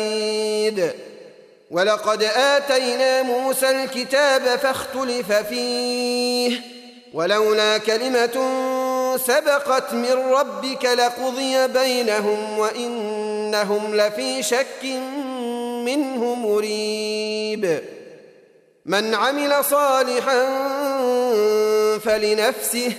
ولقد آتينا موسى الكتاب فاختلف فيه ولولا كلمة سبقت من ربك لقضي بينهم وإنهم لفي شك منه مريب. من عمل صالحا فلنفسه